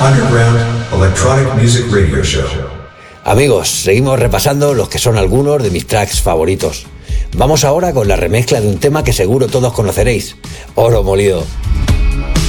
underground electronic music radio show. Amigos, seguimos repasando los que son algunos de mis tracks favoritos. Vamos ahora con la remezcla de un tema que seguro todos conoceréis, Oro Molido.